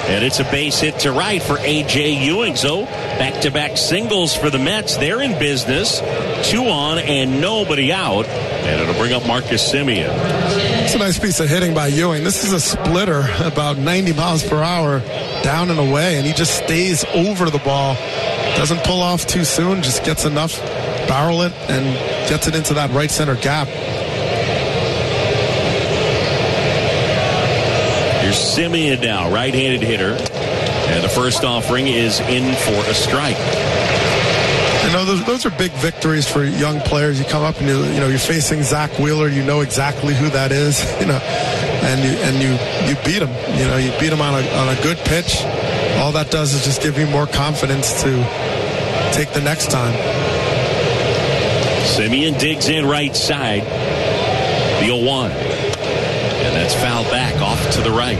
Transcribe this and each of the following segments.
And it's a base hit to right for A.J. Ewing. So back-to-back singles for the Mets. They're in business. 2 on and nobody out. And it'll bring up Marcus Semien. It's a nice piece of hitting by Ewing. This is a splitter about 90 miles per hour down and away, and he just stays over the ball. Doesn't pull off too soon, just gets enough, barrel it, and gets it into that right center gap. Here's Semien now, right-handed hitter. And the first offering is in for a strike. You know, those are big victories for young players. You come up and you're facing Zach Wheeler. You know exactly who that is. And you beat him. You beat him on a good pitch. All that does is just give you more confidence to take the next time. Semien digs in right side. The 0-1. And that's fouled back off to the right.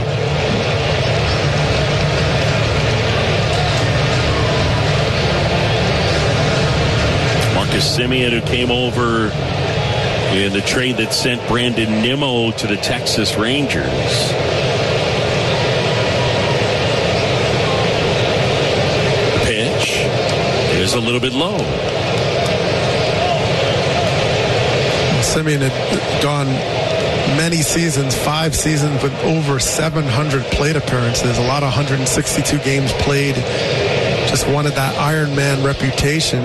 Marcus Semien, who came over in the trade that sent Brandon Nimmo to the Texas Rangers. The pitch is a little bit low. Semien had gone many seasons, 5 seasons with over 700 plate appearances, a lot of 162 games played. Just wanted that Iron Man reputation.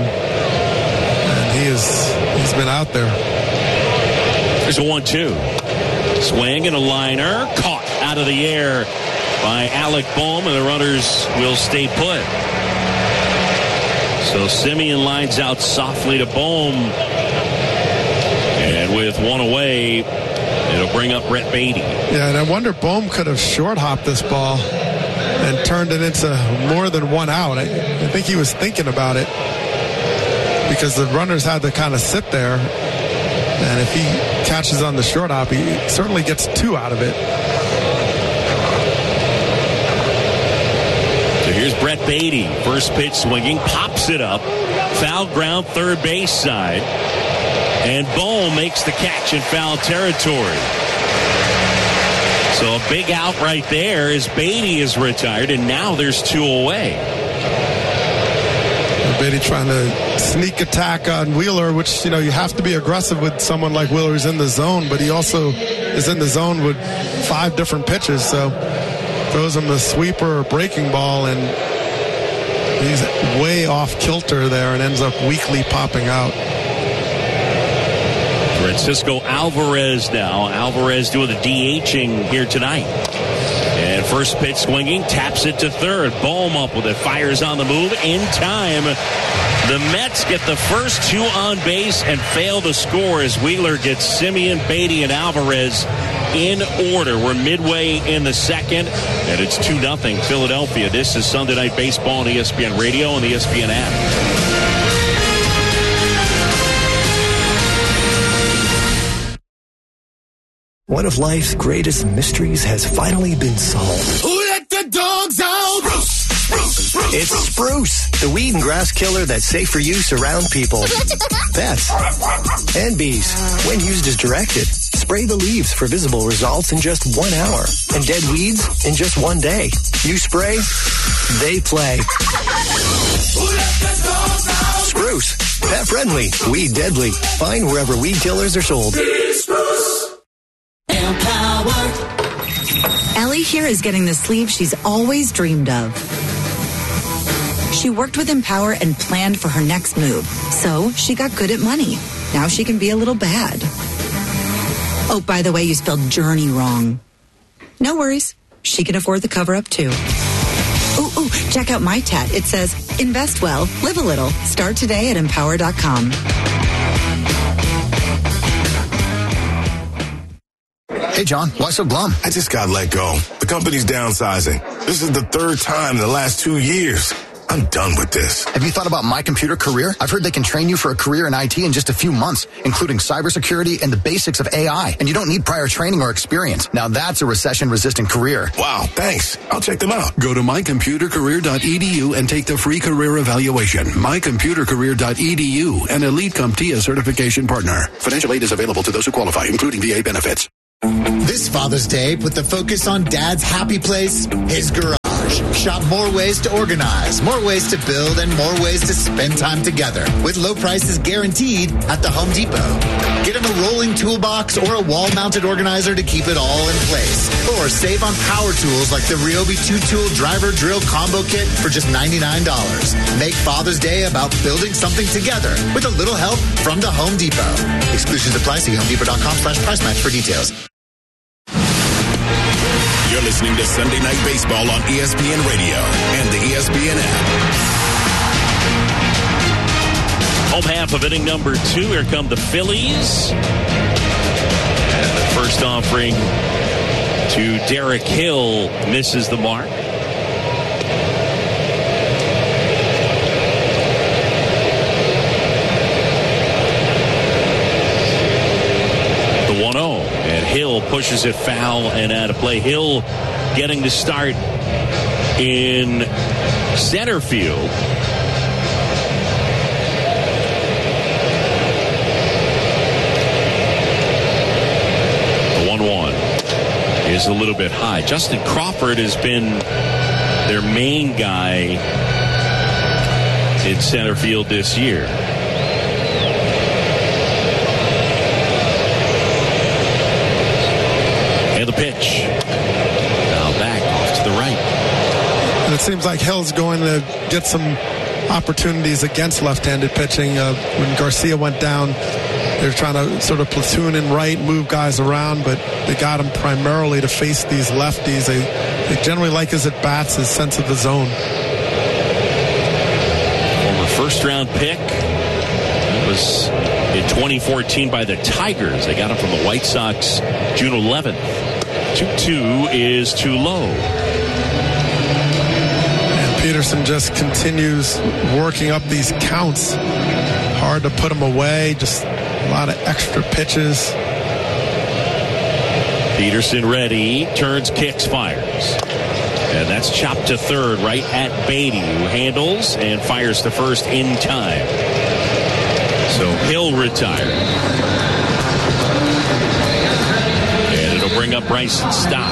He's been out there. There's a 1-2. Swing and a liner. Caught out of the air by Alec Bohm, and the runners will stay put. So Semien lines out softly to Bohm. And with 1 away, it'll bring up Brett Beatty. Yeah, and I wonder Bohm could have short-hopped this ball and turned it into more than 1 out. I think he was thinking about it, because the runners had to kind of sit there, and if he catches on the short hop, he certainly gets 2 out of it. So here's Brett Beatty, first pitch swinging, pops it up, foul ground, third base side, and Bohm makes the catch in foul territory. So a big out right there as Beatty is retired, and now there's 2 away. Beatty trying to sneak attack on Wheeler, which, you have to be aggressive with someone like Wheeler who's in the zone, but he also is in the zone with 5 different pitches, so throws him a sweeper or breaking ball, and he's way off kilter there and ends up weakly popping out. Francisco Alvarez now. Alvarez doing the DHing here tonight. And first pitch swinging, taps it to third. Bohm up with it, fires on the move in time. The Mets get the first 2 on base and fail to score as Wheeler gets Semien, Beatty, and Alvarez in order. We're midway in the second, and it's 2-0 Philadelphia. This is Sunday Night Baseball on ESPN Radio and the ESPN app. One of life's greatest mysteries has finally been solved. Who let the dogs out? Spruce. It's Spruce, the weed and grass killer that's safe for use around people, pets, and bees. When used as directed, spray the leaves for visible results in just 1 hour, and dead weeds in just 1 day. You spray, they play. Who let the dogs out? Spruce, pet friendly, weed deadly. Find wherever weed killers are sold. Spruce. Ellie here is getting the sleeve she's always dreamed of. She worked with Empower and planned for her next move, so she got good at money. Now she can be a little bad. Oh, by the way, you spelled journey wrong. No worries. She can afford the cover-up, too. Ooh, check out my tat. It says, invest well, live a little. Start today at Empower.com. Hey, John, why so glum? I just got let go. The company's downsizing. This is the 3rd time in the last 2 years. I'm done with this. Have you thought about My Computer Career? I've heard they can train you for a career in IT in just a few months, including cybersecurity and the basics of AI. And you don't need prior training or experience. Now that's a recession-resistant career. Wow, thanks. I'll check them out. Go to mycomputercareer.edu and take the free career evaluation. mycomputercareer.edu, an elite CompTIA certification partner. Financial aid is available to those who qualify, including VA benefits. This Father's Day, put the focus on Dad's happy place, his garage. Shop more ways to organize, more ways to build, and more ways to spend time together with low prices guaranteed at the Home Depot. Get them a rolling toolbox or a wall-mounted organizer to keep it all in place. Or save on power tools like the Ryobi 2-tool driver drill combo kit for just $99. Make Father's Day about building something together with a little help from the Home Depot. Exclusions apply. See HomeDepot.com/price match for details. You're listening to Sunday Night Baseball on ESPN Radio and the ESPN app. Home half of inning number 2. Here come the Phillies. And the first offering to Derek Hill misses the mark. The 1-0. And Hill pushes it foul and out of play. Hill getting the start in center field. The 1-1 is a little bit high. Justin Crawford has been their main guy in center field this year. And the pitch. Now back off to the right. And it seems like Hill's going to get some opportunities against left-handed pitching. When Garcia went down, they were trying to sort of platoon in right, move guys around, but they got him primarily to face these lefties. They generally like his at-bats, his sense of the zone. Former first-round pick. It was in 2014 by the Tigers. They got him from the White Sox June 11th. 2-2 is too low. And Peterson just continues working up these counts. Hard to put him away. Just a lot of extra pitches. Peterson ready. Turns, kicks, fires. And that's chopped to third right at Beatty, who handles and fires to first in time. So Hill retired. Bring up Bryson Stott.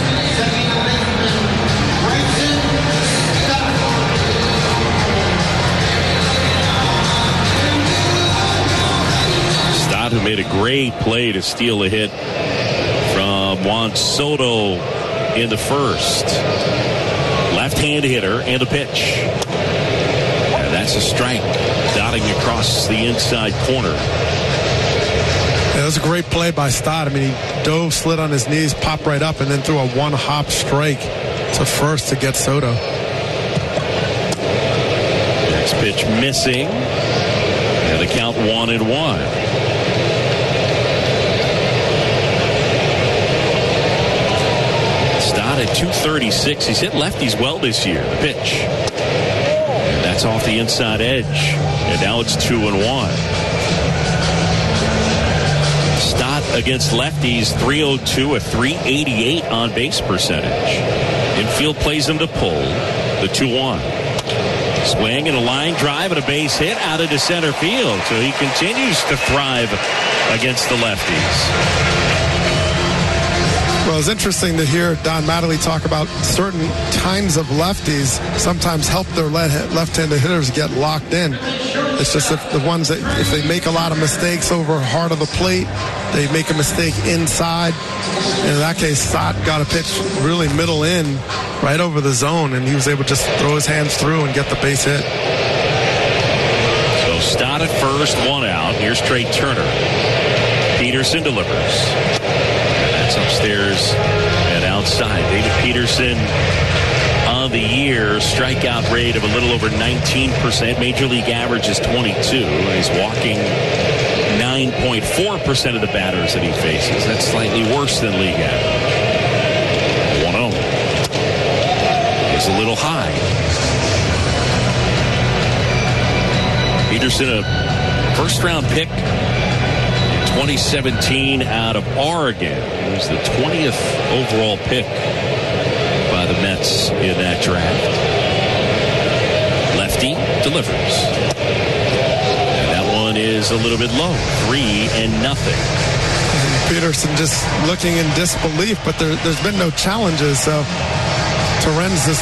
Stott, who made a great play to steal a hit from Juan Soto in the first. Left-hand hitter and a pitch. And that's a strike, dotting across the inside corner. Yeah, that was a great play by Stott. I mean, he dove, slid on his knees, popped right up, and then threw a one-hop strike to first to get Soto. Next pitch missing. And the count 1-1. Stott at 236. He's hit lefties well this year. The pitch. And that's off the inside edge. And now it's 2-1. Stott against lefties, 302, a 388 on base percentage. Infield plays him to pull. The 2-1. Swing and a line drive and a base hit out into center field. So he continues to thrive against the lefties. Well, it's interesting to hear Don Mattingly talk about certain kinds of lefties sometimes help their left-handed hitters get locked in. It's just if the ones that, if they make a lot of mistakes over hard of the plate, they make a mistake inside. In that case, Stott got a pitch really middle in, right over the zone, and he was able to just throw his hands through and get the base hit. So Stott at first, one out. Here's Trey Turner. Peterson delivers. That's upstairs and outside. David Peterson on the year, strikeout rate of a little over 19%. Major league average is 22. He's walking 9.4% of the batters that he faces. That's slightly worse than league average. 1-0 is a little high. Peterson, a first-round pick in 2017 out of Oregon. He was the 20th overall pick by the Mets in that draft. Lefty delivers. And that one is a little bit low. 3-0. Peterson just looking in disbelief, but there's been no challenges. So Torrens